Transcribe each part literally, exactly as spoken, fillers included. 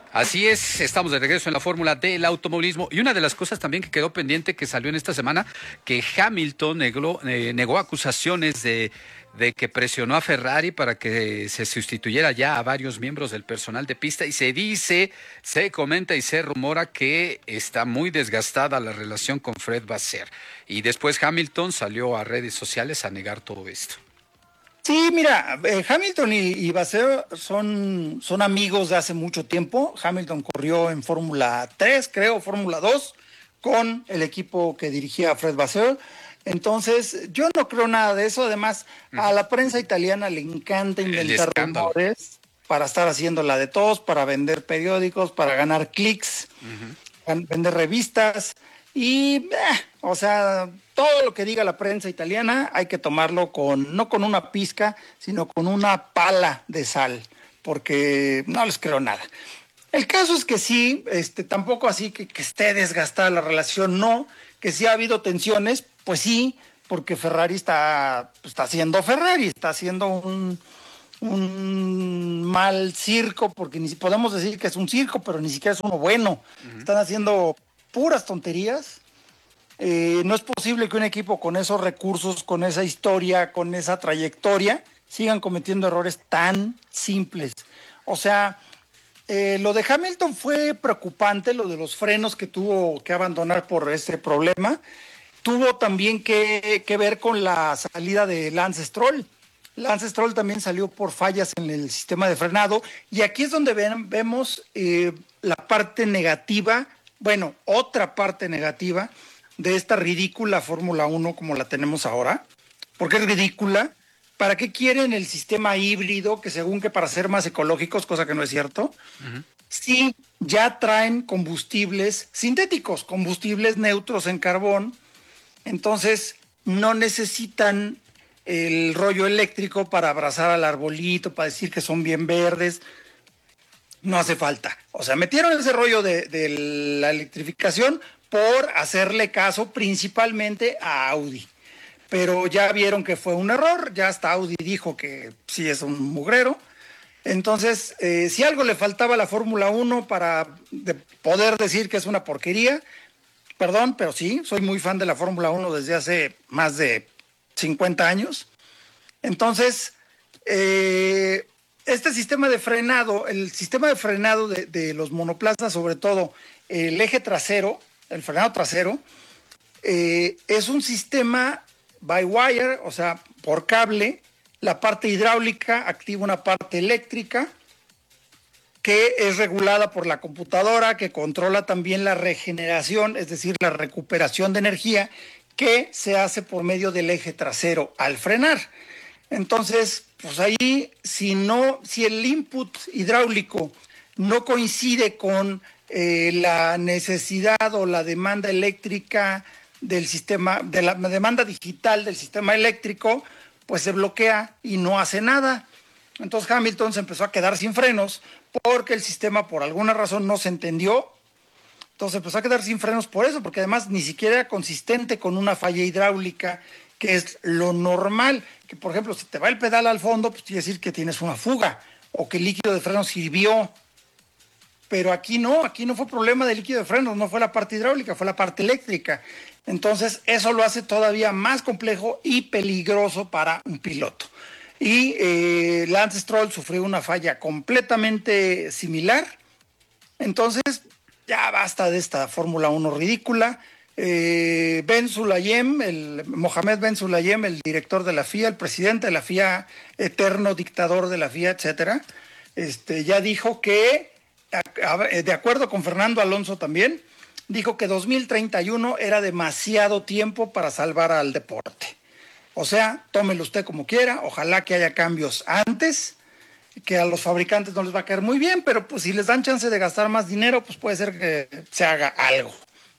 Así es, estamos de regreso en la fórmula del automovilismo y una de las cosas también que quedó pendiente que salió en esta semana, que Hamilton negó, eh, negó acusaciones de, de que presionó a Ferrari para que se sustituyera ya a varios miembros del personal de pista y se dice, se comenta y se rumora que está muy desgastada la relación con Fred Vasseur y después Hamilton salió a redes sociales a negar todo esto. Sí, mira, eh, Hamilton y, y Vasseur son, son amigos de hace mucho tiempo. Hamilton corrió en Fórmula tres, creo, Fórmula dos, con el equipo que dirigía Fred Vasseur. Entonces, yo no creo nada de eso. Además, a la prensa italiana le encanta inventar rumores para estar haciendo la de todos, para vender periódicos, para ganar clics, uh-huh. vender revistas. Y, eh, o sea, todo lo que diga la prensa italiana hay que tomarlo con, no con una pizca, sino con una pala de sal, porque no les creo nada. El caso es que sí, este, tampoco así que, que esté desgastada la relación, no, que sí ha habido tensiones, pues sí, porque Ferrari está, está haciendo Ferrari, está haciendo un, un mal circo, porque ni podemos decir que es un circo, pero ni siquiera es uno bueno. Uh-huh. Están haciendo puras tonterías. Eh, no es posible que un equipo con esos recursos, con esa historia, con esa trayectoria, sigan cometiendo errores tan simples. O sea, eh, lo de Hamilton fue preocupante, lo de los frenos que tuvo que abandonar por ese problema. Tuvo también que, que ver con la salida de Lance Stroll. Lance Stroll también salió por fallas en el sistema de frenado. Y aquí es donde ven, vemos eh, la parte negativa, bueno, otra parte negativa de esta ridícula Fórmula uno como la tenemos ahora. ¿Por qué es ridícula? ¿Para qué quieren el sistema híbrido que según que para ser más ecológicos, cosa que no es cierto? Uh-huh. Sí, ya traen combustibles sintéticos, combustibles neutros en carbón, entonces no necesitan el rollo eléctrico para abrazar al arbolito, para decir que son bien verdes. No hace falta. O sea, metieron ese rollo de, de la electrificación por hacerle caso principalmente a Audi. Pero ya vieron que fue un error, ya hasta Audi dijo que sí es un mugrero. Entonces, eh, si algo le faltaba a la Fórmula uno para de poder decir que es una porquería, perdón, pero sí, soy muy fan de la Fórmula uno desde hace más de cincuenta años. Entonces, eh, este sistema de frenado, el sistema de frenado de, de los monoplazas, sobre todo el eje trasero, el frenado trasero, eh, es un sistema by wire, o sea, por cable. La parte hidráulica activa una parte eléctrica que es regulada por la computadora, que controla también la regeneración, es decir, la recuperación de energía que se hace por medio del eje trasero al frenar. Entonces, pues ahí, si no, si el input hidráulico no coincide con eh, la necesidad o la demanda eléctrica del sistema, de la demanda digital del sistema eléctrico, pues se bloquea y no hace nada. Entonces Hamilton se empezó a quedar sin frenos porque el sistema por alguna razón no se entendió. Entonces empezó a quedar sin frenos por eso, porque además ni siquiera era consistente con una falla hidráulica, que es lo normal. Que por ejemplo, si te va el pedal al fondo, pues quiere decir que tienes una fuga o que el líquido de freno sirvió. Pero aquí no, aquí no fue problema de líquido de frenos, no fue la parte hidráulica, fue la parte eléctrica. Entonces eso lo hace todavía más complejo y peligroso para un piloto. Y eh, Lance Stroll sufrió una falla completamente similar. Entonces ya basta de esta Fórmula uno ridícula. Eh, Ben Sulayem, el, Mohamed Ben Sulayem, el director de la F I A, el presidente de la F I A, eterno dictador de la F I A, etcétera, este, ya dijo que, de acuerdo con Fernando Alonso también, dijo que dos mil treinta y uno era demasiado tiempo para salvar al deporte. O sea, tómelo usted como quiera, ojalá que haya cambios antes, que a los fabricantes no les va a caer muy bien, pero pues si les dan chance de gastar más dinero, pues puede ser que se haga algo.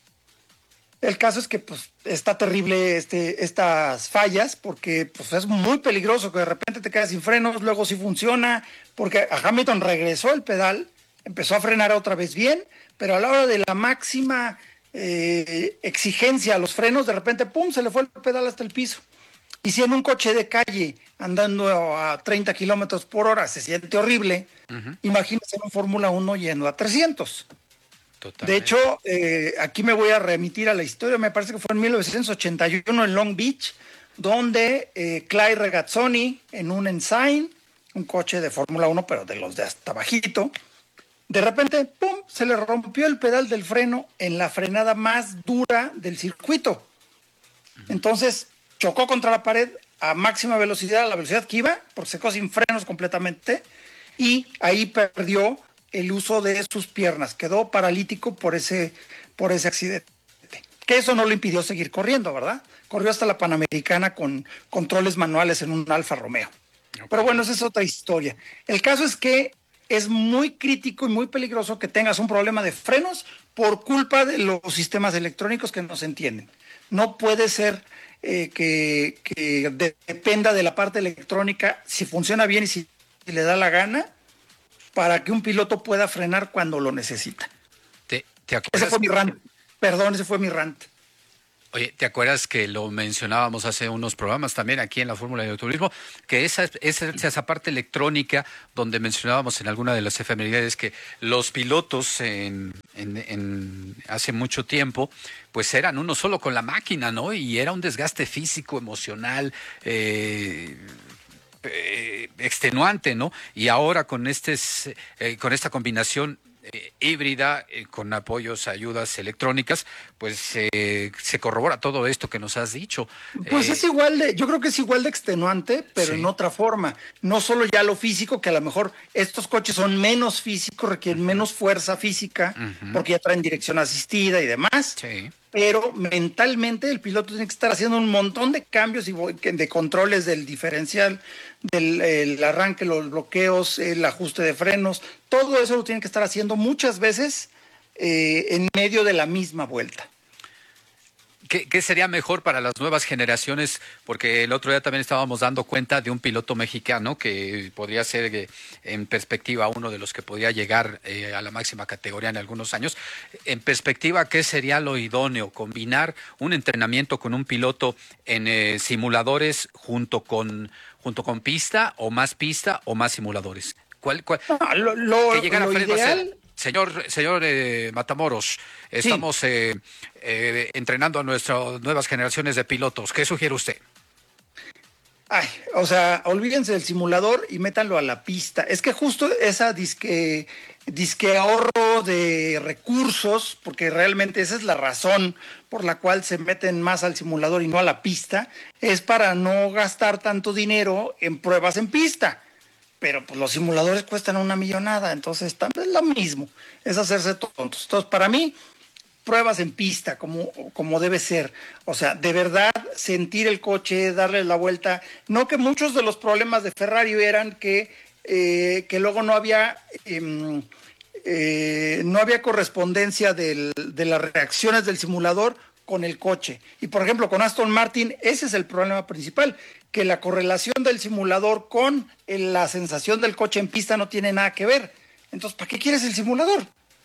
El caso es que pues está terrible este, estas fallas, porque pues es muy peligroso que de repente te quedas sin frenos, luego sí funciona, porque a Hamilton regresó el pedal, empezó a frenar otra vez bien, pero a la hora de la máxima eh, exigencia a los frenos, de repente, pum, se le fue el pedal hasta el piso. Y si en un coche de calle, andando a treinta kilómetros por hora, se siente horrible, uh-huh. Imagínense en un Fórmula uno yendo a trescientos. Totalmente. De hecho, eh, aquí me voy a remitir a la historia, me parece que fue en mil novecientos ochenta y uno en Long Beach, donde eh, Clay Regazzoni, en un Ensign, un coche de Fórmula uno, pero de los de hasta bajito, de repente, ¡pum!, se le rompió el pedal del freno en la frenada más dura del circuito. Entonces, chocó contra la pared a máxima velocidad, a la velocidad que iba, porque se quedó sin frenos completamente, y ahí perdió el uso de sus piernas. Quedó paralítico por ese, por ese accidente. Que eso no le impidió seguir corriendo, ¿verdad? Corrió hasta la Panamericana con controles manuales en un Alfa Romeo. Okay. Pero bueno, esa es otra historia. El caso es que es muy crítico y muy peligroso que tengas un problema de frenos por culpa de los sistemas electrónicos que no se entienden. No puede ser eh, que, que de, dependa de la parte electrónica si funciona bien y si, si le da la gana para que un piloto pueda frenar cuando lo necesita. ¿Te, te acuerdas? Ese fue mi rant. Perdón, ese fue mi rant. Oye, ¿te acuerdas que lo mencionábamos hace unos programas también aquí en la Fórmula de Automovilismo? Que esa, esa, esa parte electrónica donde mencionábamos en alguna de las efemérides que los pilotos en, en, en hace mucho tiempo pues eran uno solo con la máquina, ¿no? Y era un desgaste físico, emocional, eh, eh, extenuante, ¿no? Y ahora con, este, eh, con esta combinación Eh, híbrida, eh, con apoyos, ayudas electrónicas, pues eh, se corrobora todo esto que nos has dicho. Pues eh, es igual de, yo creo que es igual de extenuante, pero sí, en otra forma. No solo ya lo físico, que a lo mejor estos coches son menos físicos, requieren uh-huh. menos fuerza física, uh-huh. porque ya traen dirección asistida y demás. Sí. Pero mentalmente el piloto tiene que estar haciendo un montón de cambios y de controles del diferencial, del el arranque, los bloqueos, el ajuste de frenos, todo eso lo tiene que estar haciendo muchas veces eh, en medio de la misma vuelta. ¿Qué, ¿Qué sería mejor para las nuevas generaciones? Porque el otro día también estábamos dando cuenta de un piloto mexicano que podría ser eh, en perspectiva uno de los que podría llegar eh, a la máxima categoría en algunos años. En perspectiva, ¿qué sería lo idóneo? ¿Combinar un entrenamiento con un piloto en eh, simuladores junto con, junto con pista o más pista o más simuladores? ¿Cuál, cuál? Ah, lo, lo, ¿Qué llegar lo a Fred ideal... va a ser? Señor, señor eh, Matamoros, estamos sí. eh, eh, entrenando a nuestras nuevas generaciones de pilotos. ¿Qué sugiere usted? Ay, o sea, olvídense del simulador y métanlo a la pista. Es que justo esa disque, disque ahorro de recursos, porque realmente esa es la razón por la cual se meten más al simulador y no a la pista, es para no gastar tanto dinero en pruebas en pista. Pero pues los simuladores cuestan una millonada, entonces es lo mismo, es hacerse tontos. Entonces, para mí, pruebas en pista, como, como debe ser. O sea, de verdad, sentir el coche, darle la vuelta. No que muchos de los problemas de Ferrari eran que, eh, que luego no había, eh, eh, no había correspondencia del, de las reacciones del simulador con el coche. Y por ejemplo, con Aston Martin, ese es el problema principal, que la correlación del simulador con el, la sensación del coche en pista no tiene nada que ver. Entonces, ¿para qué quieres el simulador?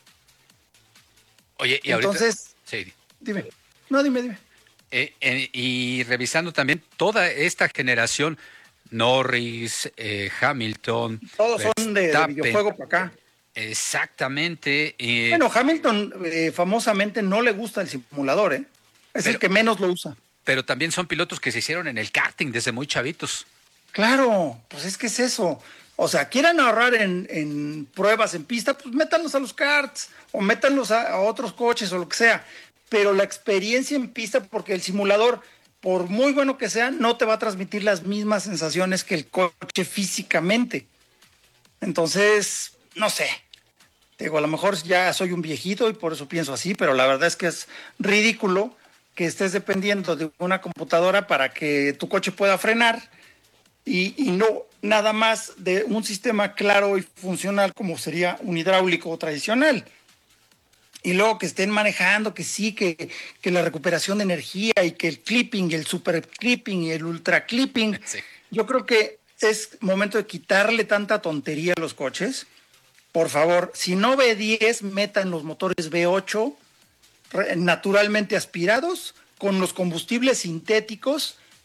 Oye, y Entonces, ahorita... Sí. Dime. No, dime, dime. Eh, eh, y revisando también toda esta generación, Norris, eh, Hamilton... Todos son de, de videojuego para acá. Exactamente. Eh, bueno, Hamilton eh, famosamente no le gusta el simulador, ¿eh? Es pero, el que menos lo usa. Pero también son pilotos que se hicieron en el karting desde muy chavitos. Claro, pues es que es eso. O sea, quieran ahorrar en, en pruebas en pista, pues métanlos a los karts o métanlos a, a otros coches o lo que sea. Pero la experiencia en pista, porque el simulador, por muy bueno que sea, no te va a transmitir las mismas sensaciones que el coche físicamente. Entonces, no sé. Digo, a lo mejor ya soy un viejito y por eso pienso así, pero la verdad es que es ridículo que estés dependiendo de una computadora para que tu coche pueda frenar y, y no nada más de un sistema claro y funcional como sería un hidráulico tradicional. Y luego que estén manejando que sí, que, que la recuperación de energía y que el clipping y el super clipping y el ultra clipping. Sí. Yo creo que es momento de quitarle tanta tontería a los coches. Por favor, si no V diez, metan los motores V ocho naturalmente aspirados con los combustibles sintéticos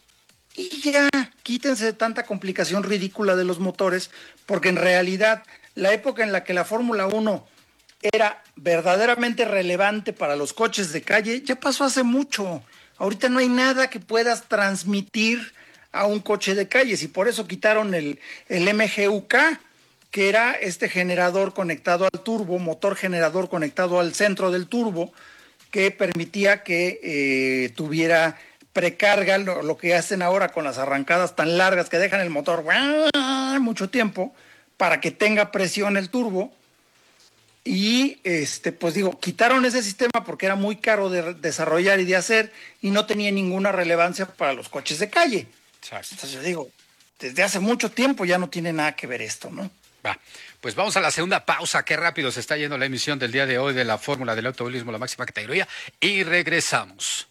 y ya, quítense de tanta complicación ridícula de los motores, porque en realidad la época en la que la Fórmula uno era verdaderamente relevante para los coches de calle ya pasó hace mucho. Ahorita no hay nada que puedas transmitir a un coche de calles y por eso quitaron el, el M G U K, que era este generador conectado al turbo, motor generador conectado al centro del turbo, que permitía que eh, tuviera precarga, lo, lo que hacen ahora con las arrancadas tan largas que dejan el motor mucho tiempo para que tenga presión el turbo. Y este, pues digo, quitaron ese sistema porque era muy caro de desarrollar y de hacer y no tenía ninguna relevancia para los coches de calle. Exacto. Entonces yo digo, desde hace mucho tiempo ya no tiene nada que ver esto, ¿no? Va, pues vamos a la segunda pausa. Qué rápido se está yendo la emisión del día de hoy de la Fórmula del Automovilismo, la máxima categoría, y regresamos.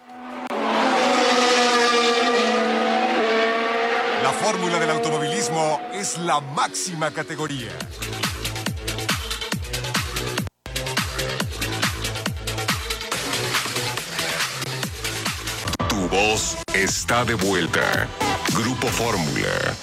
La Fórmula del Automovilismo es la máxima categoría. Tu voz está de vuelta. Grupo Fórmula.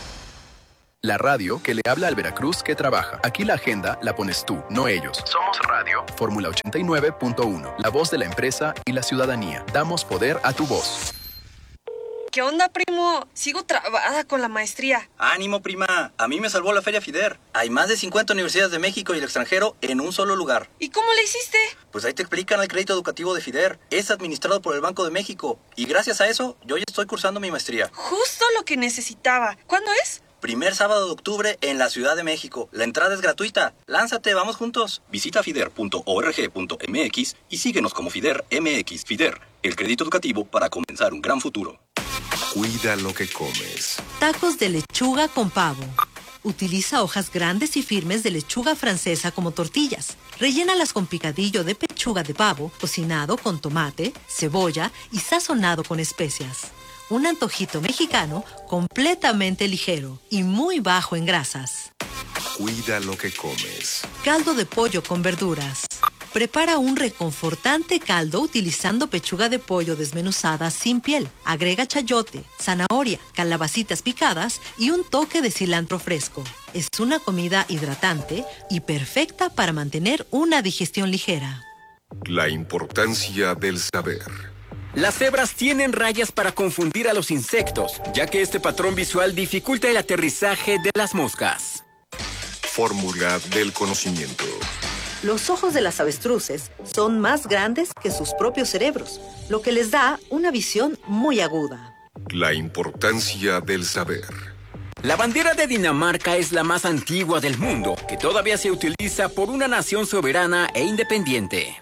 La radio que le habla al Veracruz que trabaja. Aquí la agenda la pones tú, no ellos. Somos Radio Fórmula ochenta y nueve punto uno. La voz de la empresa y la ciudadanía. Damos poder a tu voz. ¿Qué onda, primo? Sigo trabada con la maestría. Ánimo, prima. A mí me salvó la Feria FIDER. Hay más de cincuenta universidades de México y el extranjero en un solo lugar. ¿Y cómo le hiciste? Pues ahí te explican el crédito educativo de FIDER. Es administrado por el Banco de México. Y gracias a eso, yo ya estoy cursando mi maestría. Justo lo que necesitaba. ¿Cuándo es? Primer sábado de octubre en la Ciudad de México. La entrada es gratuita. Lánzate, vamos juntos. Visita fider punto org punto m x y síguenos como FIDER M X. FIDER, el crédito educativo para comenzar un gran futuro. Cuida lo que comes. Tacos de lechuga con pavo. Utiliza hojas grandes y firmes de lechuga francesa como tortillas. Rellénalas con picadillo de pechuga de pavo, cocinado con tomate, cebolla y sazonado con especias. Un antojito mexicano completamente ligero y muy bajo en grasas. Cuida lo que comes. Caldo de pollo con verduras. Prepara un reconfortante caldo utilizando pechuga de pollo desmenuzada sin piel. Agrega chayote, zanahoria, calabacitas picadas y un toque de cilantro fresco. Es una comida hidratante y perfecta para mantener una digestión ligera. La importancia del saber. Las cebras tienen rayas para confundir a los insectos, ya que este patrón visual dificulta el aterrizaje de las moscas. Fórmula del conocimiento. Los ojos de las avestruces son más grandes que sus propios cerebros, lo que les da una visión muy aguda. La importancia del saber. La bandera de Dinamarca es la más antigua del mundo, que todavía se utiliza por una nación soberana e independiente.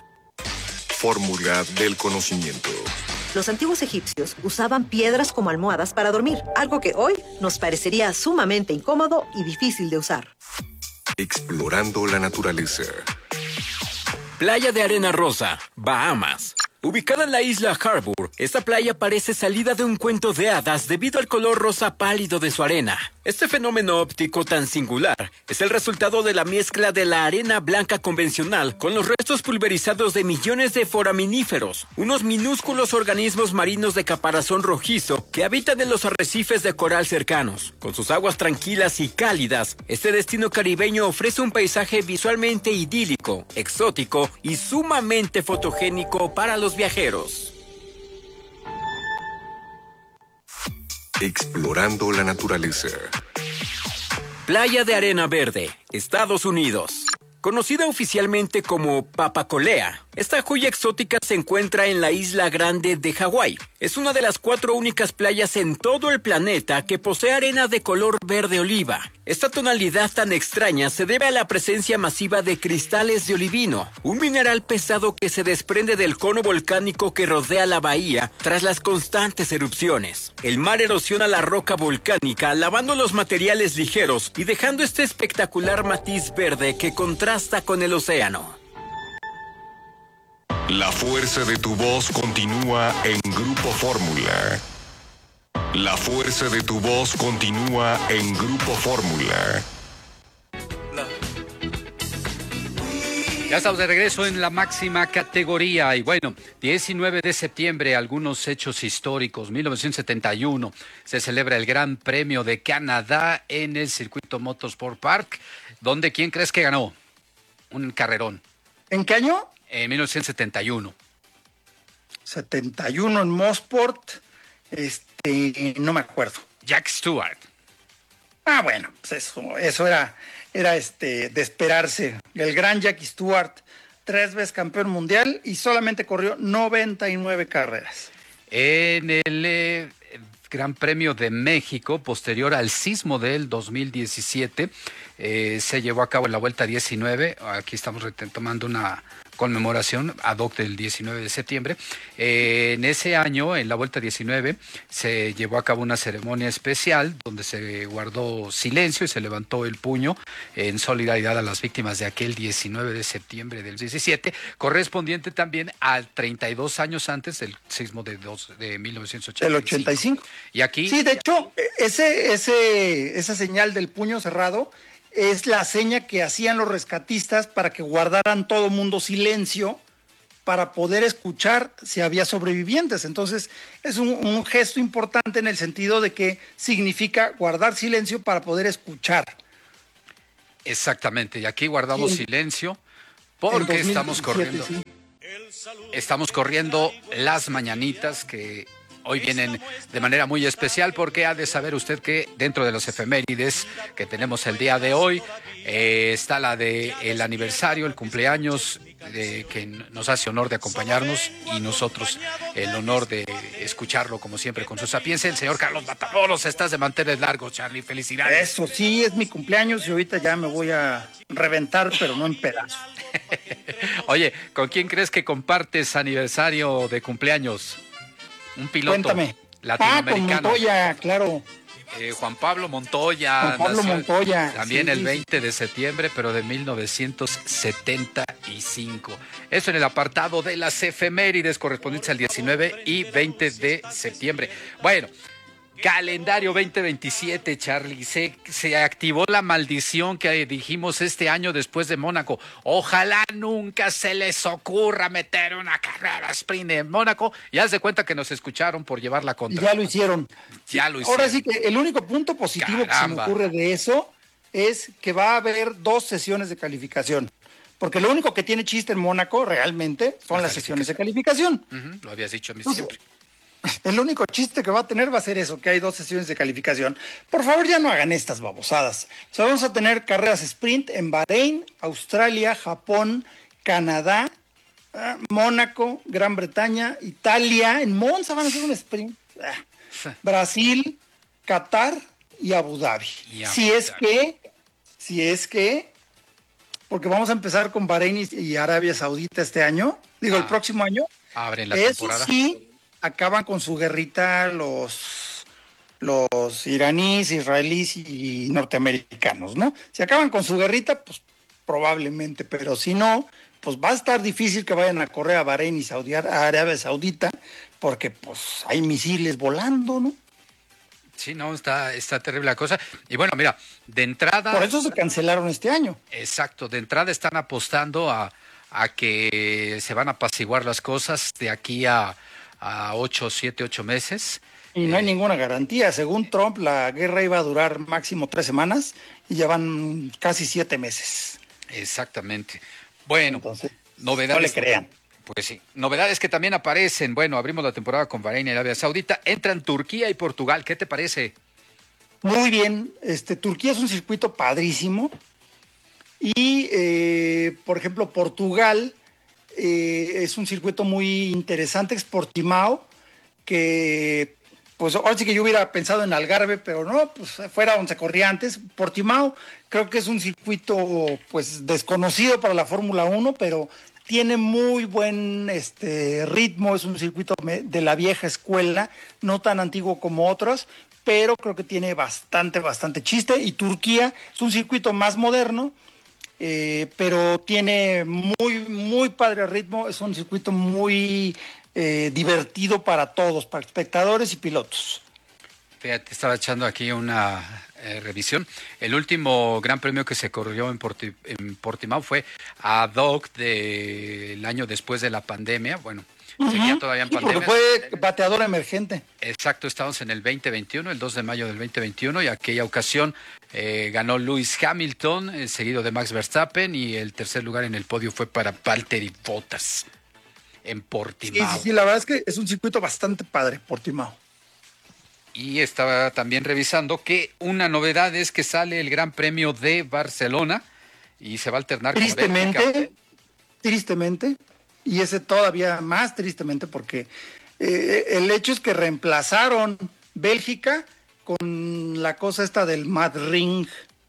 Fórmula del conocimiento. Los antiguos egipcios usaban piedras como almohadas para dormir, algo que hoy nos parecería sumamente incómodo y difícil de usar. Explorando la naturaleza. Playa de Arena Rosa, Bahamas. Ubicada en la isla Harbour, esta playa parece salida de un cuento de hadas debido al color rosa pálido de su arena. Este fenómeno óptico tan singular es el resultado de la mezcla de la arena blanca convencional con los restos pulverizados de millones de foraminíferos, unos minúsculos organismos marinos de caparazón rojizo que habitan en los arrecifes de coral cercanos. Con sus aguas tranquilas y cálidas, este destino caribeño ofrece un paisaje visualmente idílico, exótico y sumamente fotogénico para los viajeros. Explorando la naturaleza. Playa de Arena Verde, Estados Unidos. Conocida oficialmente como Papacolea, esta joya exótica se encuentra en la isla Grande de Hawái. Es una de las cuatro únicas playas en todo el planeta que posee arena de color verde oliva. Esta tonalidad tan extraña se debe a la presencia masiva de cristales de olivino, un mineral pesado que se desprende del cono volcánico que rodea la bahía tras las constantes erupciones. El mar erosiona la roca volcánica, lavando los materiales ligeros y dejando este espectacular matiz verde que contrasta con el océano. La fuerza de tu voz continúa en Grupo Fórmula. La fuerza de tu voz continúa en Grupo Fórmula. No. Ya estamos de regreso en la máxima categoría y bueno, diecinueve de septiembre, algunos hechos históricos. mil novecientos setenta y uno se celebra el Gran Premio de Canadá en el circuito Motorsport Park, donde ¿quién crees que ganó? Un carrerón. ¿En qué año? En mil novecientos setenta y uno. setenta y uno en Mosport, este, no me acuerdo. Jack Stewart. Ah, bueno, pues eso, eso era, era este, de esperarse. El gran Jackie Stewart, tres veces campeón mundial y solamente corrió noventa y nueve carreras. En el eh, Gran Premio de México, posterior al sismo del dos mil diecisiete, eh, se llevó a cabo en la vuelta diecinueve. Aquí estamos retomando una conmemoración ad hoc del diecinueve de septiembre. Eh, en ese año, en la vuelta diecinueve, se llevó a cabo una ceremonia especial donde se guardó silencio y se levantó el puño en solidaridad a las víctimas de aquel diecinueve de septiembre del diecisiete, correspondiente también a treinta y dos años antes del sismo de, dos, de mil novecientos ochenta y cinco. El ochenta y cinco. Y aquí... Sí, de hecho, ese, ese, esa señal del puño cerrado es la seña que hacían los rescatistas para que guardaran todo mundo silencio para poder escuchar si había sobrevivientes. Entonces, es un, un gesto importante en el sentido de que significa guardar silencio para poder escuchar. Exactamente, y aquí guardamos sí, silencio porque estamos corriendo. Sí. Estamos corriendo las mañanitas que hoy vienen de manera muy especial porque ha de saber usted que dentro de los efemérides que tenemos el día de hoy eh, está la de el aniversario, el cumpleaños de, que nos hace honor de acompañarnos y nosotros el honor de escucharlo como siempre con su sapiencia. El señor Carlos Matamoros, estás de mantener largos, Charlie, felicidades. Eso sí, es mi cumpleaños y ahorita ya me voy a reventar, pero no en pedazos. Oye, ¿con quién crees que compartes aniversario de cumpleaños? Un piloto Cuéntame. latinoamericano. Ah, con Montoya, claro. Eh, Juan Pablo Montoya. Juan Pablo nació Montoya. También sí, el sí, veinte sí. de septiembre, pero de mil novecientos setenta y cinco. Eso en el apartado de las efemérides correspondientes al diecinueve y veinte de septiembre. Bueno, calendario veinte veintisiete, Charlie. Se, se activó la maldición que dijimos este año después de Mónaco. Ojalá nunca se les ocurra meter una carrera sprint en Mónaco. Y haz de cuenta que nos escucharon por llevar la contra. Y ya lo hicieron. Ya lo hicieron. Ahora sí que el único punto positivo Caramba. que se me ocurre de eso es que va a haber dos sesiones de calificación. Porque lo único que tiene chiste en Mónaco realmente son la las sesiones de calificación. Uh-huh, lo habías dicho a mí Entonces, siempre. El único chiste que va a tener va a ser eso, que hay dos sesiones de calificación. Por favor, ya no hagan estas babosadas. O sea, vamos a tener carreras sprint en Bahrein, Australia, Japón, Canadá, eh, Mónaco, Gran Bretaña, Italia. En Monza van a hacer un sprint. Eh, Brasil, Qatar y Abu Dhabi. Y Abu si es Dhabi. que, si es que, porque vamos a empezar con Bahrein y, y Arabia Saudita este año, digo, ah, el próximo año. Abren la Eso temporada. Sí, acaban con su guerrita los, los iraníes, israelíes y norteamericanos, ¿no? Si acaban con su guerrita, pues probablemente, pero si no, pues va a estar difícil que vayan a correr a Bahrein y Saudi, a Arabia Saudita, porque pues hay misiles volando, ¿no? Sí, no, está, está terrible la cosa. Y bueno, mira, de entrada... Por eso se cancelaron este año. Exacto, de entrada están apostando a, a que se van a apaciguar las cosas de aquí a... a ocho, siete, ocho meses. Y no hay eh, ninguna garantía. Según Trump, la guerra iba a durar máximo tres semanas y ya van casi siete meses. Exactamente. Bueno, entonces, novedades. No le crean. Pues sí, novedades que también aparecen. Bueno, abrimos la temporada con Bahrein y Arabia Saudita. Entran Turquía y Portugal. ¿Qué te parece? Muy bien. Este, Turquía es un circuito padrísimo. Y, eh, por ejemplo, Portugal... Eh, es un circuito muy interesante, es Portimao, que pues ahora sí que yo hubiera pensado en Algarve, pero no, pues fuera donde se corría antes. Portimao creo que es un circuito pues desconocido para la Fórmula uno, pero tiene muy buen este, ritmo, es un circuito de la vieja escuela, no tan antiguo como otros, pero creo que tiene bastante, bastante chiste. Y Turquía es un circuito más moderno, Eh, pero tiene muy, muy padre ritmo, es un circuito muy eh, divertido para todos, para espectadores y pilotos. Fíjate, estaba echando aquí una eh, revisión. El último gran premio que se corrió en, Porti, en Portimao fue ad hoc del año después de la pandemia. Bueno, uh-huh. seguía todavía en pandemia. Sí, porque fue bateador emergente. Exacto, estábamos en el veinte veintiuno, el dos de mayo del veinte veintiuno, y aquella ocasión eh, ganó Lewis Hamilton, eh, seguido de Max Verstappen, y el tercer lugar en el podio fue para Valtteri Bottas en Portimao. Sí, sí, sí, la verdad es que es un circuito bastante padre, Portimao. Y estaba también revisando que una novedad es que sale el Gran Premio de Barcelona y se va a alternar con Bélgica. Tristemente, tristemente, y ese todavía más tristemente porque eh, el hecho es que reemplazaron Bélgica con la cosa esta del Mad Ring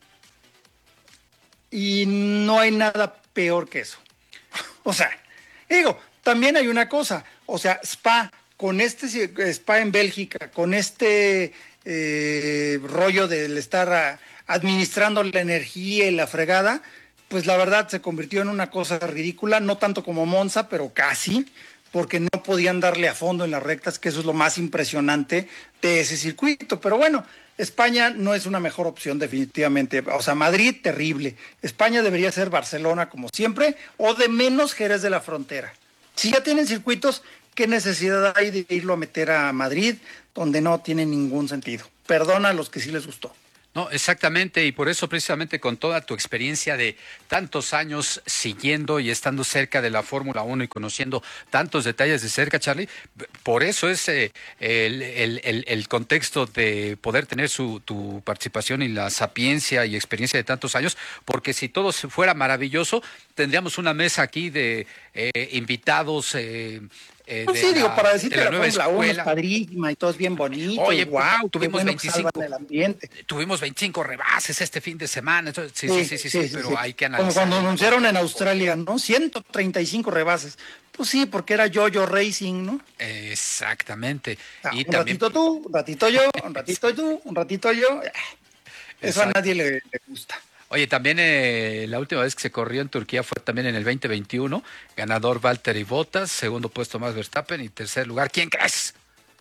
y no hay nada peor que eso. O sea, digo, también hay una cosa, o sea, Spa, con este Spa en Bélgica, con este eh, rollo del estar a, administrando la energía y la fregada, pues la verdad se convirtió en una cosa ridícula, no tanto como Monza, pero casi, porque no podían darle a fondo en las rectas, que eso es lo más impresionante de ese circuito. Pero bueno, España no es una mejor opción definitivamente. O sea, Madrid, terrible. España debería ser Barcelona como siempre, o de menos Jerez de la Frontera. Si ya tienen circuitos, ¿qué necesidad hay de irlo a meter a Madrid, donde no tiene ningún sentido? Perdona a los que sí les gustó. No, exactamente, y por eso precisamente con toda tu experiencia de tantos años siguiendo y estando cerca de la Fórmula uno y conociendo tantos detalles de cerca, Charlie, por eso es eh, el, el, el, el contexto de poder tener su, tu participación y la sapiencia y experiencia de tantos años, porque si todo fuera maravilloso, tendríamos una mesa aquí de eh, invitados. Eh, Eh, pues sí, la, digo, para decir que la Fórmula uno es padrísima y todo es bien bonito. Oye, y wow, tuvimos bueno veinticinco, el ambiente. Tuvimos veinticinco rebases este fin de semana. Entonces, sí, sí, sí, sí, sí, sí, sí, pero sí. Hay que analizar. Como cuando anunciaron en Australia, ¿no? ciento treinta y cinco rebases. Pues sí, porque era Yo-Yo Racing, ¿no? Exactamente. Ah, y un también... ratito tú, un ratito yo, un ratito tú, un ratito yo. Eso Exacto. A nadie le, le gusta. Oye, también eh, la última vez que se corrió en Turquía fue también en el veinte veintiuno. Ganador Valtteri Bottas, segundo puesto Max Verstappen y tercer lugar, ¿quién crees?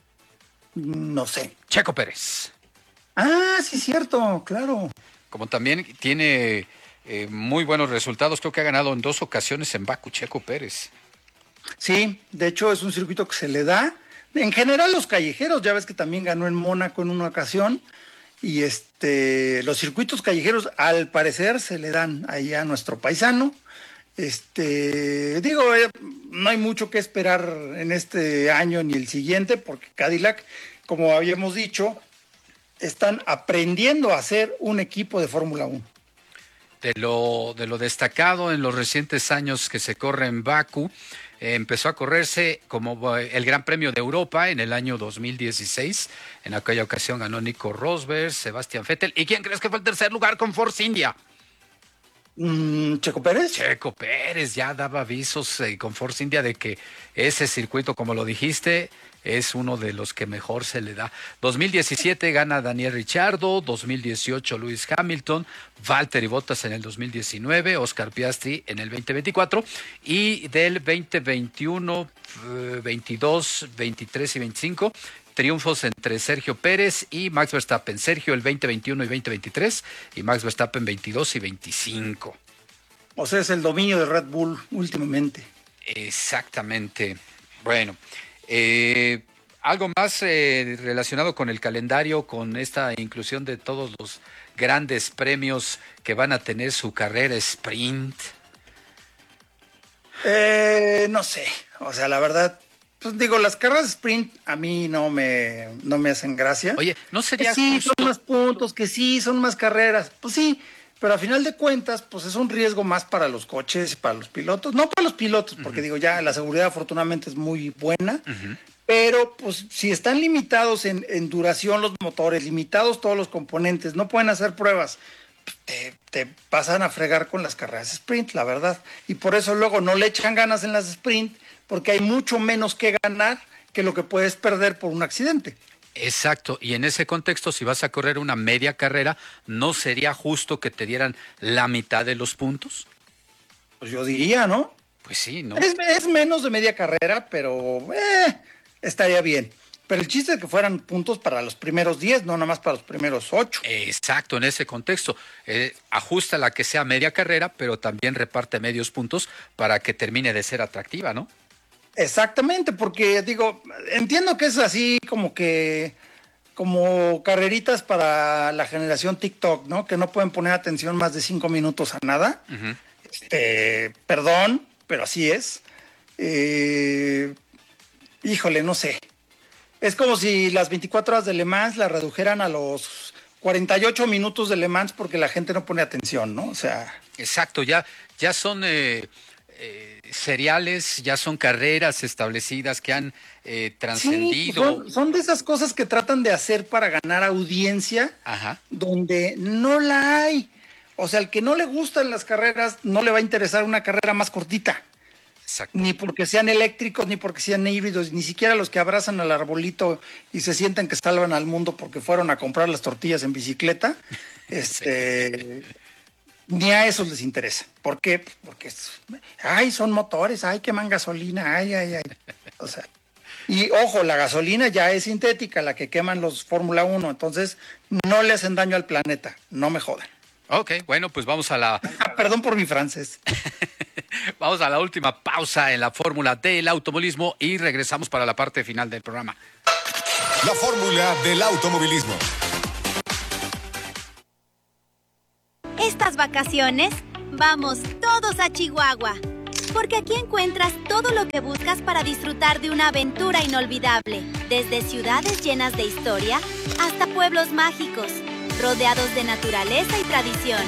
No sé. Checo Pérez. Ah, sí, cierto, claro. Como también tiene eh, muy buenos resultados, creo que ha ganado en dos ocasiones en Bakú, Checo Pérez. Sí, de hecho es un circuito que se le da. En general los callejeros, ya ves que también ganó en Mónaco en una ocasión. Y este, los circuitos callejeros, al parecer, se le dan ahí a nuestro paisano. Este, digo, eh, no hay mucho que esperar en este año ni el siguiente, porque Cadillac, como habíamos dicho, están aprendiendo a ser un equipo de Fórmula uno. De lo, de lo destacado en los recientes años que se corre en Bakú, eh, empezó a correrse como el Gran Premio de Europa en el año dos mil dieciséis. En aquella ocasión ganó Nico Rosberg, Sebastián Vettel. ¿Y quién crees que fue el tercer lugar con Force India? Mm, ¿Checo Pérez? Checo Pérez ya daba avisos eh, con Force India de que ese circuito, como lo dijiste, es uno de los que mejor se le da. dos mil diecisiete gana Daniel Ricciardo, dos mil dieciocho Lewis Hamilton, Valtteri Bottas en el dos mil diecinueve, Oscar Piastri en el veinte veinticuatro, y del veinte veintiuno, veintidós, veintitrés y veinticinco, triunfos entre Sergio Pérez y Max Verstappen. Sergio el veinte veintiuno y veinte veintitrés y Max Verstappen veintidós y veinticinco. O sea, es el dominio de Red Bull últimamente. Exactamente. Bueno, Eh, algo más eh, relacionado con el calendario, con esta inclusión de todos los grandes premios que van a tener su carrera sprint. Eh, no sé, o sea, la verdad, pues digo, las carreras sprint a mí no me, no me hacen gracia. Oye, ¿no sería que sí, justo? son más puntos, que sí, son más carreras, pues sí, pero a final de cuentas, pues es un riesgo más para los coches, para los pilotos, no para los pilotos, porque uh-huh. digo, ya la seguridad afortunadamente es muy buena, uh-huh. pero pues si están limitados en, en duración los motores, limitados todos los componentes, no pueden hacer pruebas, te, te pasan a fregar con las carreras sprint, la verdad, y por eso luego no le echan ganas en las sprint, porque hay mucho menos que ganar que lo que puedes perder por un accidente. Exacto, y en ese contexto, si vas a correr una media carrera, ¿no sería justo que te dieran la mitad de los puntos? Pues yo diría, ¿no? Pues sí, ¿no? Es, es menos de media carrera, pero eh, estaría bien. Pero el chiste es que fueran puntos para los primeros diez, no nada más para los primeros ocho. Exacto, en ese contexto. Eh, ajusta la que sea media carrera, pero también reparte medios puntos para que termine de ser atractiva, ¿no? Exactamente, porque digo, entiendo que es así como que, como carreritas para la generación TikTok, ¿no? Que no pueden poner atención más de cinco minutos a nada. Uh-huh. Este, perdón, pero así es. Eh, híjole, no sé. Es como si las veinticuatro horas de Le Mans la redujeran a los cuarenta y ocho minutos de Le Mans porque la gente no pone atención, ¿no? O sea... Exacto, ya, ya son eh, eh, seriales, ya son carreras establecidas que han eh, trascendido. Sí, son, son de esas cosas que tratan de hacer para ganar audiencia. Ajá. Donde no la hay. O sea, al que no le gustan las carreras, no le va a interesar una carrera más cortita. Exacto. Ni porque sean eléctricos, ni porque sean híbridos, ni siquiera los que abrazan al arbolito y se sienten que salvan al mundo porque fueron a comprar las tortillas en bicicleta, este, ni a esos les interesa. ¿Por qué? Porque, ay, son motores, ay, queman gasolina, ay, ay, ay. O sea, y ojo, la gasolina ya es sintética, la que queman los Fórmula uno, entonces no le hacen daño al planeta, no me jodan. Ok, bueno, pues vamos a la... Perdón por mi francés. Vamos a la última pausa en la fórmula del automovilismo y regresamos para la parte final del programa. La fórmula del automovilismo. Estas vacaciones, vamos todos a Chihuahua, porque aquí encuentras todo lo que buscas para disfrutar de una aventura inolvidable, desde ciudades llenas de historia hasta pueblos mágicos, rodeados de naturaleza y tradición.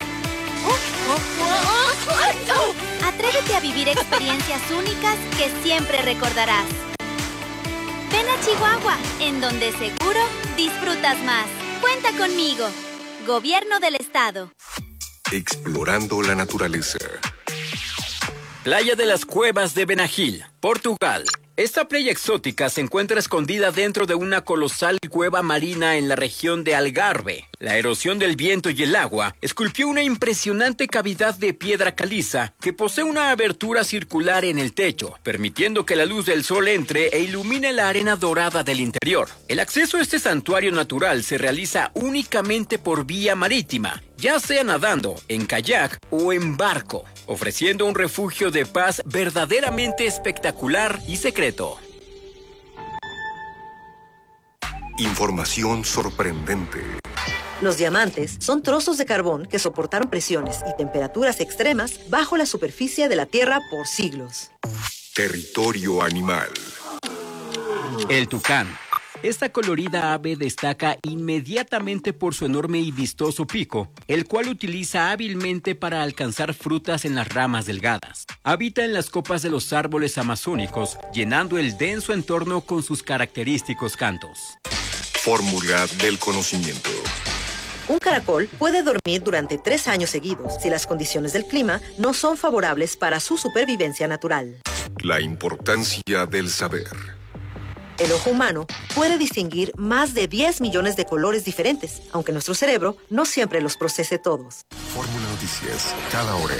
Atrévete a vivir experiencias únicas que siempre recordarás. Ven a Chihuahua, en donde seguro disfrutas más. Cuenta conmigo. Gobierno del Estado. Explorando la naturaleza. Playa de las Cuevas de Benagil, Portugal. Esta playa exótica se encuentra escondida dentro de una colosal cueva marina en la región de Algarve. La erosión del viento y el agua esculpió una impresionante cavidad de piedra caliza que posee una abertura circular en el techo, permitiendo que la luz del sol entre e ilumine la arena dorada del interior. El acceso a este santuario natural se realiza únicamente por vía marítima, ya sea nadando, en kayak o en barco, ofreciendo un refugio de paz verdaderamente espectacular y secreto. Información sorprendente. Los diamantes son trozos de carbón que soportaron presiones y temperaturas extremas bajo la superficie de la Tierra por siglos. Territorio animal. El tucán. Esta colorida ave destaca inmediatamente por su enorme y vistoso pico, el cual utiliza hábilmente para alcanzar frutas en las ramas delgadas. Habita en las copas de los árboles amazónicos, llenando el denso entorno con sus característicos cantos. Fórmula del conocimiento. Un caracol puede dormir durante tres años seguidos si las condiciones del clima no son favorables para su supervivencia natural. La importancia del saber. El ojo humano puede distinguir más de diez millones de colores diferentes, aunque nuestro cerebro no siempre los procese todos. Fórmula Noticias, cada hora.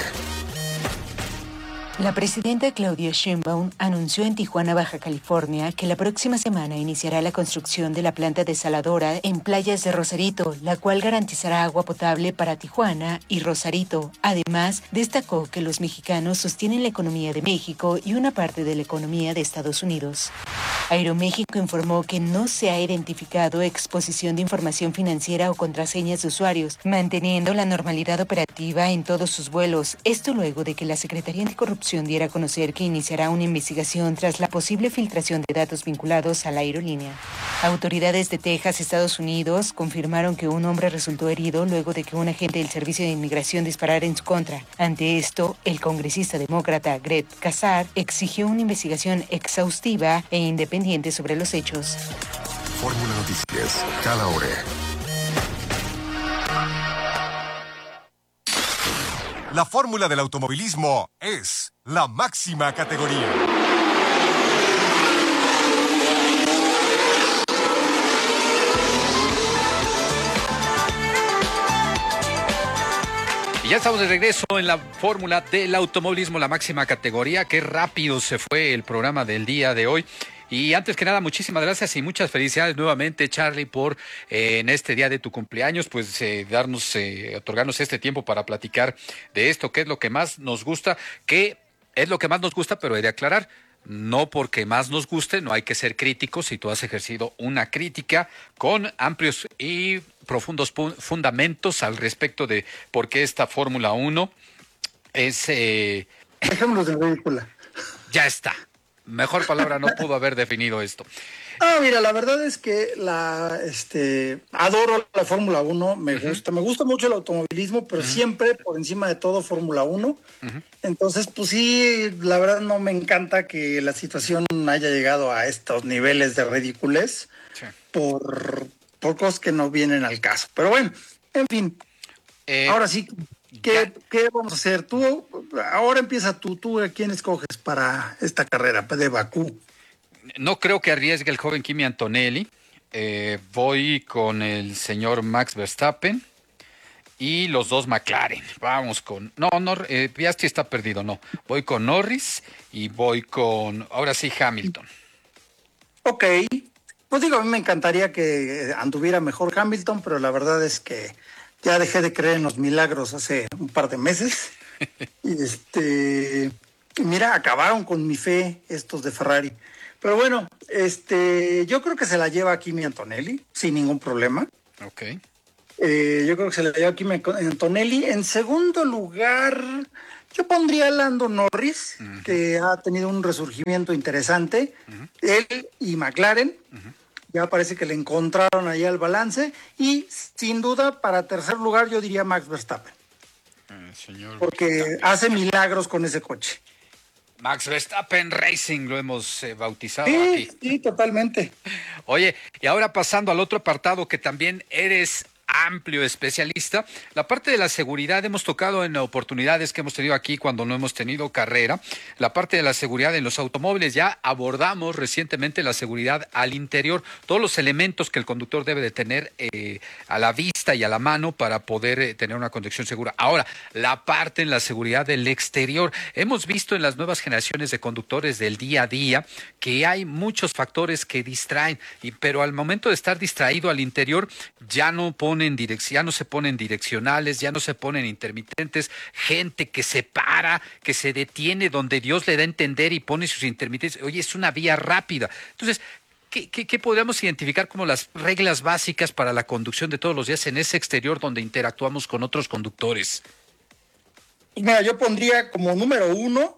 La presidenta Claudia Sheinbaum anunció en Tijuana, Baja California, que la próxima semana iniciará la construcción de la planta desaladora en Playas de Rosarito, la cual garantizará agua potable para Tijuana y Rosarito. Además, destacó que los mexicanos sostienen la economía de México y una parte de la economía de Estados Unidos. Aeroméxico informó que no se ha identificado exposición de información financiera o contraseñas de usuarios, manteniendo la normalidad operativa en todos sus vuelos. Esto luego de que la Secretaría Anticorrupción diera a conocer que iniciará una investigación tras la posible filtración de datos vinculados a la aerolínea. Autoridades de Texas, Estados Unidos, confirmaron que un hombre resultó herido luego de que un agente del Servicio de Inmigración disparara en su contra. Ante esto, el congresista demócrata Greg Casar exigió una investigación exhaustiva e independiente sobre los hechos. Fórmula Noticias, cada hora. La fórmula del automovilismo es la máxima categoría. Y ya estamos de regreso en la fórmula del automovilismo, la máxima categoría. Qué rápido se fue el programa del día de hoy. Y antes que nada, muchísimas gracias y muchas felicidades nuevamente, Charlie, por eh, en este día de tu cumpleaños, pues eh, darnos, eh, otorgarnos este tiempo para platicar de esto, que es lo que más nos gusta, que es lo que más nos gusta, pero he de aclarar, no porque más nos guste, no hay que ser críticos, y tú has ejercido una crítica con amplios y profundos pu- fundamentos al respecto de por qué esta Fórmula uno es... Eh, Dejémonos de ridícula. Ya está. Mejor palabra no pudo haber definido esto. Ah, mira, la verdad es que la, este, adoro la Fórmula uno, me uh-huh. gusta, me gusta mucho el automovilismo, pero uh-huh. siempre por encima de todo Fórmula uno. Uh-huh. Entonces, pues sí, la verdad no me encanta que la situación haya llegado a estos niveles de ridiculez sí. por, por cosas que no vienen al caso. Pero bueno, en fin, eh, ahora sí, ¿qué, ¿qué vamos a hacer? Tú, ahora empieza tú, tú, ¿a quién escoges para esta carrera de Bakú? No creo que arriesgue el joven Kimi Antonelli. Eh, voy con el señor Max Verstappen y los dos McLaren. Vamos con... No, no eh, Piastri está perdido, no. Voy con Norris y voy con, ahora sí, Hamilton. Ok. Pues digo, a mí me encantaría que anduviera mejor Hamilton, pero la verdad es que ya dejé de creer en los milagros hace un par de meses. y este... Mira, acabaron con mi fe estos de Ferrari. Pero bueno, este, yo creo que se la lleva Kimi Antonelli, sin ningún problema. Ok. Eh, yo creo que se la lleva Kimi Antonelli. En segundo lugar, yo pondría a Lando Norris, uh-huh. que ha tenido un resurgimiento interesante. Uh-huh. Él y McLaren. Uh-huh. Ya parece que le encontraron ahí el balance. Y sin duda, para tercer lugar, yo diría Max Verstappen. Eh, señor porque Verstappen hace milagros con ese coche. Max Verstappen Racing lo hemos eh, bautizado sí, aquí. Sí, totalmente. Oye, y ahora pasando al otro apartado que también eres amplio especialista, la parte de la seguridad hemos tocado en oportunidades que hemos tenido aquí cuando no hemos tenido carrera, la parte de la seguridad en los automóviles, ya abordamos recientemente la seguridad al interior, todos los elementos que el conductor debe de tener eh, a la vista y a la mano para poder eh, tener una conducción segura. Ahora, la parte en la seguridad del exterior, hemos visto en las nuevas generaciones de conductores del día a día que hay muchos factores que distraen, y, pero al momento de estar distraído al interior ya no ponen direc- ya no se ponen direccionales, ya no se ponen intermitentes, gente que se para, que se detiene donde Dios le da a entender y pone sus intermitentes. Oye, es una vía rápida. Entonces, ¿qué, qué, qué podríamos identificar como las reglas básicas para la conducción de todos los días en ese exterior donde interactuamos con otros conductores? Mira, yo pondría como número uno,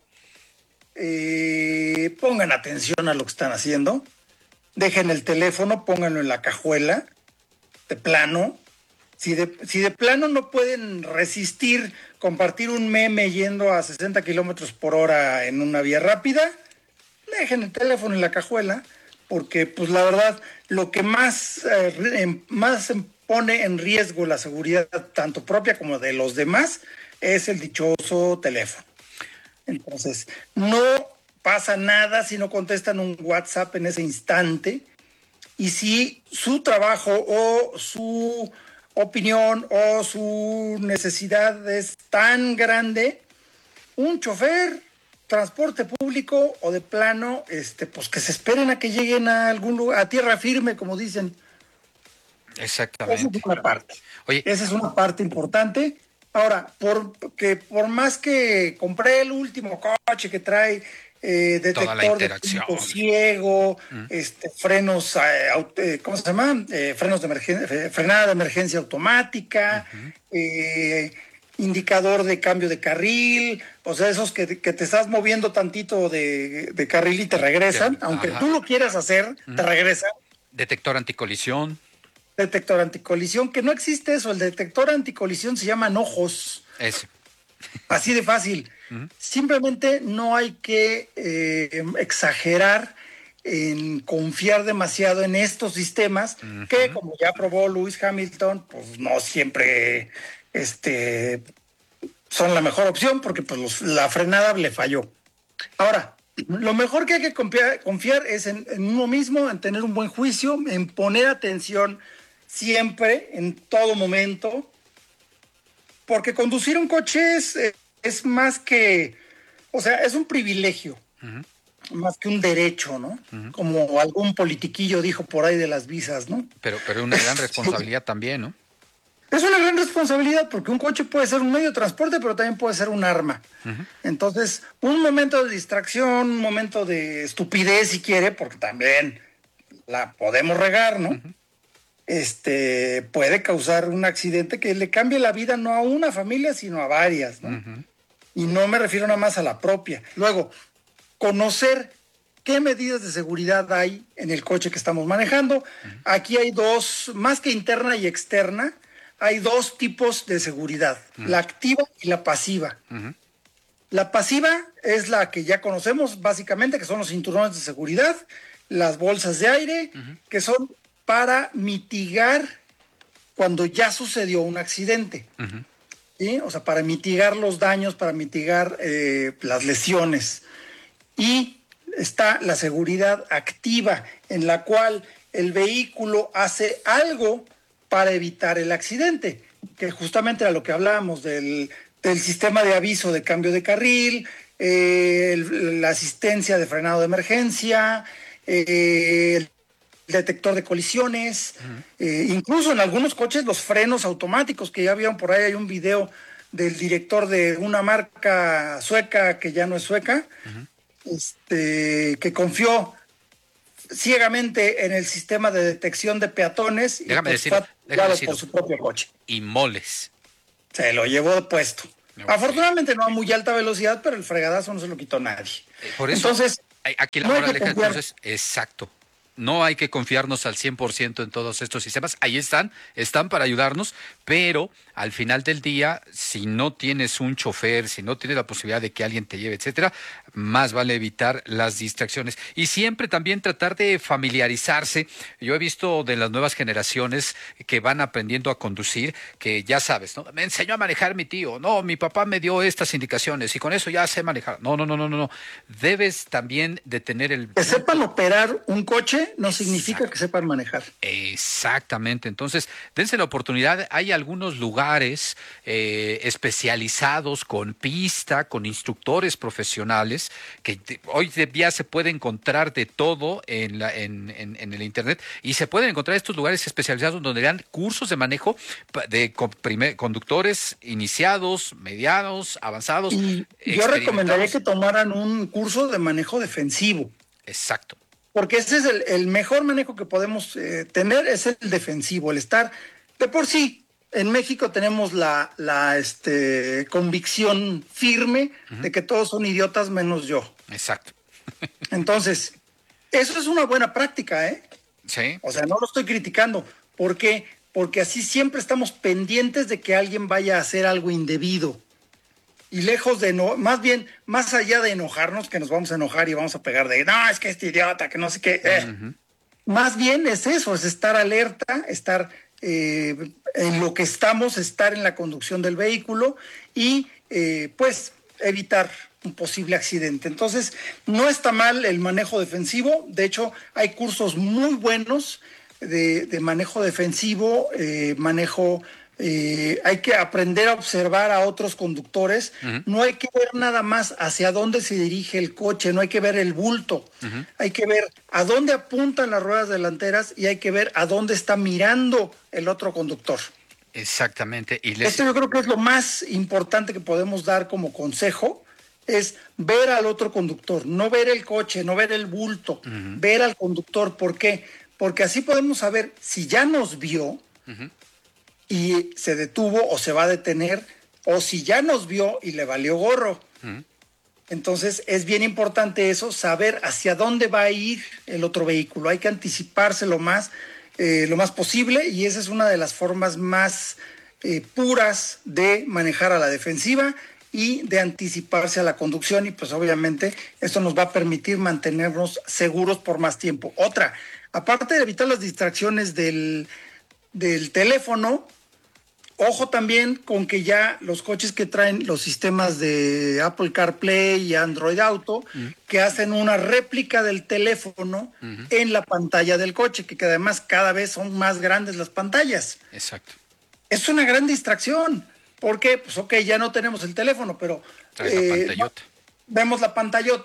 eh, pongan atención a lo que están haciendo, dejen el teléfono, pónganlo en la cajuela, de plano. Si de, si de plano no pueden resistir compartir un meme yendo a sesenta kilómetros por hora en una vía rápida, dejen el teléfono en la cajuela, porque pues la verdad lo que más, eh, más pone en riesgo la seguridad tanto propia como de los demás es el dichoso teléfono. Entonces, no pasa nada si no contestan un WhatsApp en ese instante, y si su trabajo o su opinión o su necesidad es tan grande, un chofer, transporte público o de plano, este, pues que se esperen a que lleguen a algún lugar, a tierra firme, como dicen. Exactamente. Esa es una parte. Oye. Esa es una parte importante. Ahora, por, que por más que compré el último coche que trae eh, detector de punto ciego, mm. este, frenos, eh, ¿cómo se llama? Eh, frenos de emergencia, frenada de emergencia automática, uh-huh. eh, indicador de cambio de carril, o sea, esos que, que te estás moviendo tantito de, de carril y te regresan, sí. aunque Ajá. tú lo quieras hacer, uh-huh. te regresan. Detector anticolisión. Detector anticolisión, que no existe eso, el detector anticolisión se llaman ojos. Ese. Así de fácil. Uh-huh. Simplemente no hay que eh, exagerar en confiar demasiado en estos sistemas, uh-huh. que como ya probó Lewis Hamilton, pues no siempre este, son la mejor opción, porque pues los, la frenada le falló. Ahora, lo mejor que hay que confiar, confiar es en, en uno mismo, en tener un buen juicio, en poner atención siempre, en todo momento, porque conducir un coche es, es más que, o sea, es un privilegio. Uh-huh. más que un derecho, ¿no? Uh-huh. Como algún politiquillo dijo por ahí de las visas, ¿no? Pero, pero una gran responsabilidad también, ¿no? Es una gran responsabilidad porque un coche puede ser un medio de transporte, pero también puede ser un arma. Uh-huh. Entonces, un momento de distracción, un momento de estupidez, si quiere, porque también la podemos regar, ¿no? Uh-huh. Este, puede causar un accidente que le cambie la vida no a una familia, sino a varias, ¿no? Uh-huh. Y no me refiero nada más a la propia. Luego, conocer qué medidas de seguridad hay en el coche que estamos manejando. Uh-huh. Aquí hay dos, más que interna y externa, hay dos tipos de seguridad, uh-huh. la activa y la pasiva. Uh-huh. La pasiva es la que ya conocemos, básicamente, que son los cinturones de seguridad, las bolsas de aire, uh-huh. que son para mitigar cuando ya sucedió un accidente. Uh-huh. ¿Sí? O sea, para mitigar los daños, para mitigar eh, las lesiones. Y está la seguridad activa, en la cual el vehículo hace algo para evitar el accidente, que justamente era lo que hablábamos del, del sistema de aviso de cambio de carril, eh, el, la asistencia de frenado de emergencia, eh, el detector de colisiones, uh-huh. eh, incluso en algunos coches los frenos automáticos, que ya vieron por ahí, hay un video del director de una marca sueca que ya no es sueca, uh-huh. este, que confió ciegamente en el sistema de detección de peatones. Déjame y decir, por su propio coche. Y moles. Se lo llevó puesto. Okay. Afortunadamente no a muy alta velocidad, pero el fregadazo no se lo quitó nadie. Por eso, entonces, aquí la no moraleja, entonces, exacto. No hay que confiarnos al cien por ciento en todos estos sistemas. Ahí están, están para ayudarnos, pero al final del día, si no tienes un chofer, si no tienes la posibilidad de que alguien te lleve, etcétera, más vale evitar las distracciones. Y siempre también tratar de familiarizarse. Yo he visto de las nuevas generaciones que van aprendiendo a conducir, que ya sabes, ¿no? Me enseñó a manejar mi tío, no, mi papá me dio estas indicaciones y con eso ya sé manejar. No, no, no, no, no, no. Debes también de tener el... Que sepan operar un coche no Exacto. significa que sepan manejar. Exactamente. Entonces, dense la oportunidad. Hay algunos lugares eh, especializados con pista, con instructores profesionales, que te, hoy ya se puede encontrar de todo en, la, en, en, en el internet, y se pueden encontrar estos lugares especializados donde dan cursos de manejo de primer, conductores iniciados, medianos, avanzados. Y yo recomendaría que tomaran un curso de manejo defensivo. Exacto. Porque ese es el, el mejor manejo que podemos eh, tener, es el defensivo, el estar de por sí. En México tenemos la, la este, convicción firme uh-huh. de que todos son idiotas menos yo. Exacto. Entonces, eso es una buena práctica, ¿eh? Sí. O sea, no lo estoy criticando. ¿Por qué? Porque así siempre estamos pendientes de que alguien vaya a hacer algo indebido. Y lejos de, no, más bien, más allá de enojarnos, que nos vamos a enojar y vamos a pegar de, no, es que este idiota, que no sé qué. Eh. Uh-huh. Más bien es eso, es estar alerta, estar eh, en lo que estamos, estar en la conducción del vehículo y, eh, pues, evitar un posible accidente. Entonces, no está mal el manejo defensivo. De hecho, hay cursos muy buenos de, de manejo defensivo, eh, manejo... Eh, hay que aprender a observar a otros conductores. Uh-huh. No hay que ver nada más hacia dónde se dirige el coche, no hay que ver el bulto. Uh-huh. Hay que ver a dónde apuntan las ruedas delanteras y hay que ver a dónde está mirando el otro conductor. Exactamente. Y les... Esto yo creo que es lo más importante que podemos dar como consejo, es ver al otro conductor, no ver el coche, no ver el bulto, uh-huh. ver al conductor. ¿Por qué? Porque así podemos saber si ya nos vio, uh-huh. y se detuvo o se va a detener, o si ya nos vio y le valió gorro. Uh-huh. Entonces es bien importante eso, saber hacia dónde va a ir el otro vehículo. Hay que anticiparse lo más, eh, lo más posible, y esa es una de las formas más eh, puras de manejar a la defensiva y de anticiparse a la conducción, y pues obviamente esto nos va a permitir mantenernos seguros por más tiempo. Otra, aparte de evitar las distracciones del, del teléfono, ojo también con que ya los coches que traen los sistemas de Apple CarPlay y Android Auto, uh-huh. que hacen una réplica del teléfono uh-huh. en la pantalla del coche, que además cada vez son más grandes las pantallas. Exacto. Es una gran distracción, porque, pues ok, ya no tenemos el teléfono, pero trae eh, la pantallota. Vemos la pantallota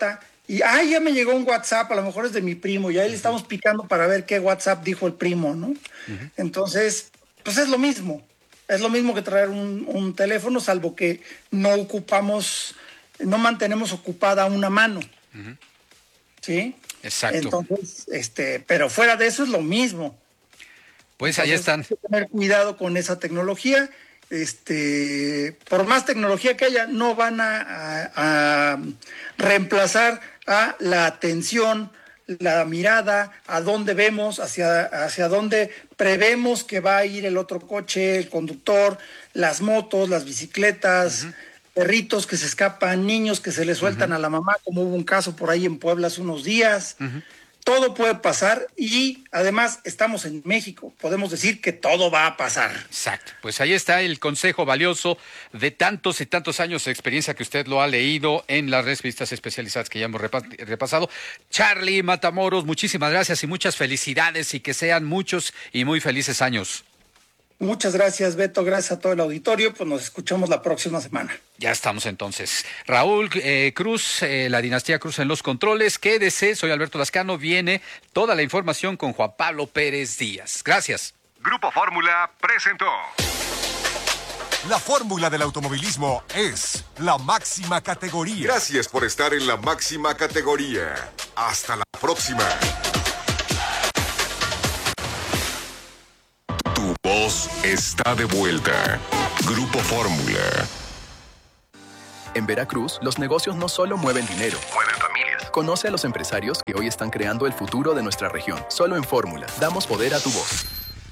y, ay, ya me llegó un WhatsApp, a lo mejor es de mi primo, y ahí le estamos picando para ver qué WhatsApp dijo el primo, ¿no? Uh-huh. Entonces, pues es lo mismo. Es lo mismo que traer un, un teléfono, salvo que no ocupamos, no mantenemos ocupada una mano. Uh-huh. ¿Sí? Exacto. Entonces, este, pero fuera de eso es lo mismo. Pues Entonces, ahí están. Hay que tener cuidado con esa tecnología. Este, por más tecnología que haya, no van a, a, a reemplazar a la atención, la mirada, a dónde vemos, hacia, hacia dónde prevemos que va a ir el otro coche, el conductor, las motos, las bicicletas, uh-huh. perritos que se escapan, niños que se le sueltan uh-huh. a la mamá, como hubo un caso por ahí en Puebla hace unos días. Uh-huh. Todo puede pasar y además estamos en México. Podemos decir que todo va a pasar. Exacto. Pues ahí está el consejo valioso de tantos y tantos años de experiencia que usted lo ha leído en las revistas especializadas que ya hemos repasado. Charlie Matamoros, muchísimas gracias y muchas felicidades y que sean muchos y muy felices años. Muchas gracias, Beto. Gracias a todo el auditorio. Pues nos escuchamos la próxima semana. Ya estamos entonces. Raúl eh, Cruz, eh, la dinastía Cruz en los controles. Quédese, soy Alberto Lascano. Viene toda la información con Juan Pablo Pérez Díaz. Gracias. Grupo Fórmula presentó. La fórmula del automovilismo es la máxima categoría. Gracias por estar en la máxima categoría. Hasta la próxima. Tu voz está de vuelta. Grupo Fórmula. En Veracruz, los negocios no solo mueven dinero, mueven familias. Conoce a los empresarios que hoy están creando el futuro de nuestra región. Solo en Fórmula. Damos poder a tu voz.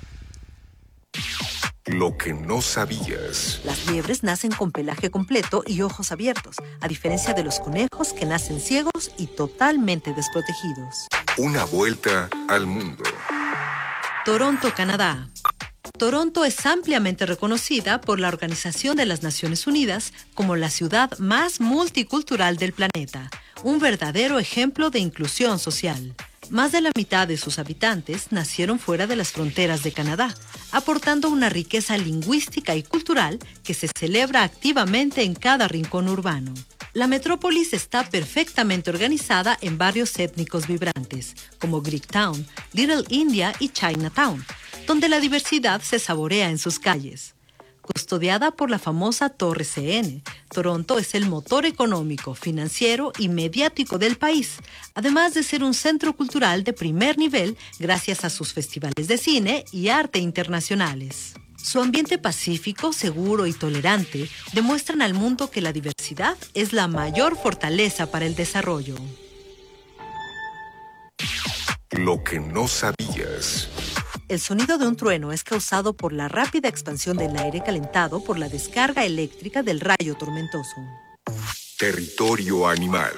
Lo que no sabías. Las liebres nacen con pelaje completo y ojos abiertos, a diferencia de los conejos que nacen ciegos y totalmente desprotegidos. Una vuelta al mundo. Toronto, Canadá. Toronto es ampliamente reconocida por la Organización de las Naciones Unidas como la ciudad más multicultural del planeta, un verdadero ejemplo de inclusión social. Más de la mitad de sus habitantes nacieron fuera de las fronteras de Canadá, aportando una riqueza lingüística y cultural que se celebra activamente en cada rincón urbano. La metrópolis está perfectamente organizada en barrios étnicos vibrantes, como Greektown, Little India y Chinatown, donde la diversidad se saborea en sus calles. Custodiada por la famosa Torre C N, Toronto es el motor económico, financiero y mediático del país, además de ser un centro cultural de primer nivel gracias a sus festivales de cine y arte internacionales. Su ambiente pacífico, seguro y tolerante demuestran al mundo que la diversidad es la mayor fortaleza para el desarrollo. Lo que no sabías. El sonido de un trueno es causado por la rápida expansión del aire calentado por la descarga eléctrica del rayo tormentoso. Territorio animal.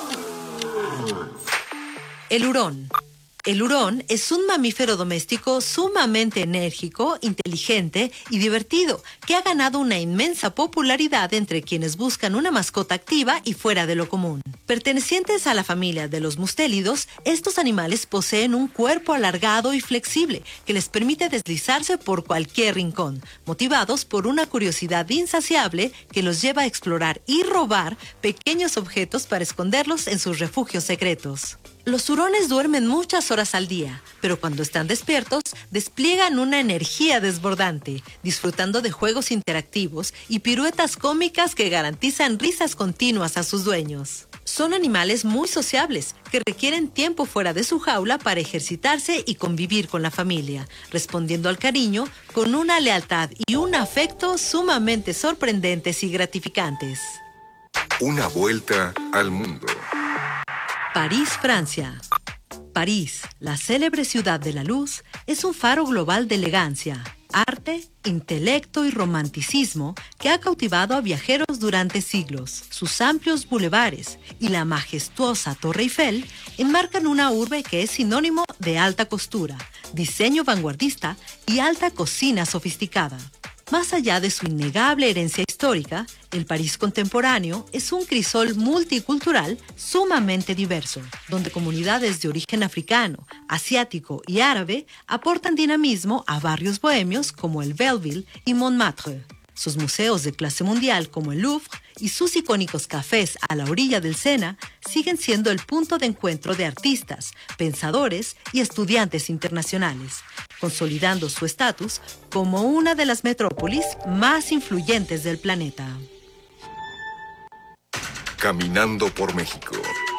El hurón. El hurón es un mamífero doméstico sumamente enérgico, inteligente y divertido, que ha ganado una inmensa popularidad entre quienes buscan una mascota activa y fuera de lo común. Pertenecientes a la familia de los mustélidos, estos animales poseen un cuerpo alargado y flexible que les permite deslizarse por cualquier rincón, motivados por una curiosidad insaciable que los lleva a explorar y robar pequeños objetos para esconderlos en sus refugios secretos. Los hurones duermen muchas horas al día, pero cuando están despiertos, despliegan una energía desbordante, disfrutando de juegos interactivos y piruetas cómicas que garantizan risas continuas a sus dueños. Son animales muy sociables, que requieren tiempo fuera de su jaula para ejercitarse y convivir con la familia, respondiendo al cariño con una lealtad y un afecto sumamente sorprendentes y gratificantes. Una vuelta al mundo. París, Francia. París, la célebre ciudad de la luz, es un faro global de elegancia, arte, intelecto y romanticismo que ha cautivado a viajeros durante siglos. Sus amplios bulevares y la majestuosa Torre Eiffel enmarcan una urbe que es sinónimo de alta costura, diseño vanguardista y alta cocina sofisticada. Más allá de su innegable herencia histórica, el París contemporáneo es un crisol multicultural sumamente diverso, donde comunidades de origen africano, asiático y árabe aportan dinamismo a barrios bohemios como el Belleville y Montmartre. Sus museos de clase mundial como el Louvre y sus icónicos cafés a la orilla del Sena siguen siendo el punto de encuentro de artistas, pensadores y estudiantes internacionales, consolidando su estatus como una de las metrópolis más influyentes del planeta. Caminando por México.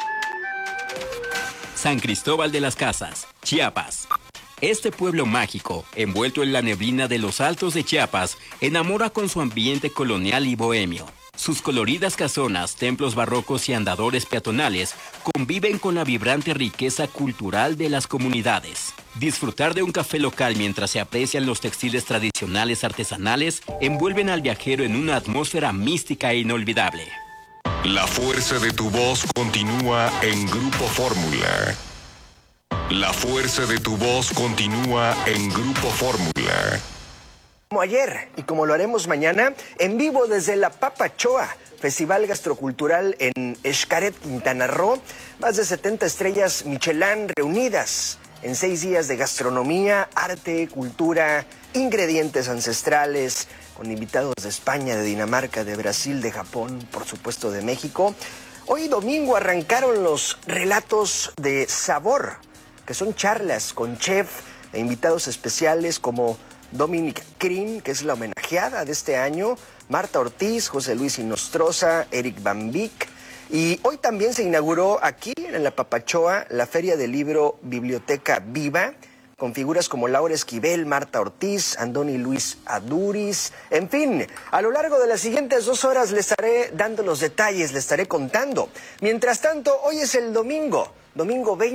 San Cristóbal de las Casas, Chiapas. Este pueblo mágico, envuelto en la neblina de los altos de Chiapas, enamora con su ambiente colonial y bohemio. Sus coloridas casonas, templos barrocos y andadores peatonales conviven con la vibrante riqueza cultural de las comunidades. Disfrutar de un café local mientras se aprecian los textiles tradicionales artesanales envuelven al viajero en una atmósfera mística e inolvidable. La fuerza de tu voz continúa en Grupo Fórmula. La fuerza de tu voz continúa en Grupo Fórmula. Como ayer y como lo haremos mañana, en vivo desde la Papachoa, Festival Gastrocultural en Xcaret, Quintana Roo. Más de setenta estrellas Michelin reunidas en seis días de gastronomía, arte, cultura, ingredientes ancestrales, con invitados de España, de Dinamarca, de Brasil, de Japón, por supuesto de México. Hoy domingo arrancaron los relatos de sabor, que son charlas con chef e invitados especiales como Dominic Krim, que es la homenajeada de este año, Marta Ortiz, José Luis Inostroza, Eric Van Vick. Y hoy también se inauguró aquí, en la Papachoa, la Feria del Libro Biblioteca Viva, con figuras como Laura Esquivel, Marta Ortiz, Andoni Luis Aduriz. En fin, a lo largo de las siguientes dos horas les estaré dando los detalles, les estaré contando. Mientras tanto, hoy es el domingo, domingo veinte.